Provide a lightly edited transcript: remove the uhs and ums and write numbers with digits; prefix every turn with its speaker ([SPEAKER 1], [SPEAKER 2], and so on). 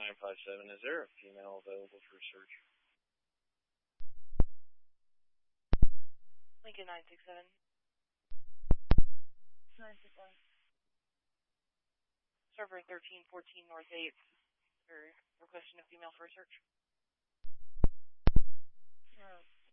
[SPEAKER 1] 957. Is there a female available for search?
[SPEAKER 2] Lincoln 967.
[SPEAKER 3] 961.
[SPEAKER 2] Server 1314 North 8th. We're requesting a female for a search.